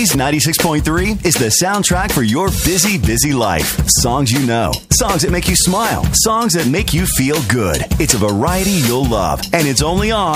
Blaze 96.3 is the soundtrack for your busy, busy life. Songs you know, songs that make you smile, songs that make you feel good. It's a variety you'll love, and it's only on